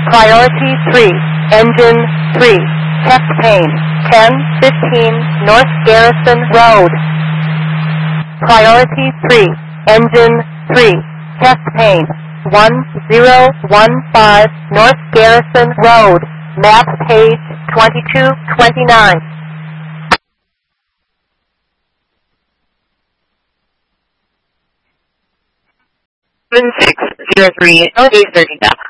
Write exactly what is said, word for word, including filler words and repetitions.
Priority three, Engine three, Test pane, ten fifteen North Garrison Road. Priority three, Engine three, Test pane, one zero one five North Garrison Road, map page twenty-two twenty-nine. seven six zero three, elevate thirty.